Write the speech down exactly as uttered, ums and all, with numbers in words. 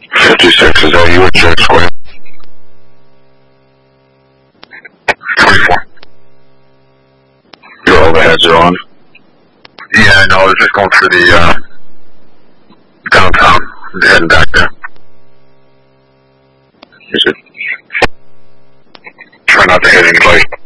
fifty-six, is that you at Church Square? twenty-four. Your overheads are on? Yeah, no, I was just going through the, uh, downtown. I'm heading back there. Is it? Try not to hit anybody.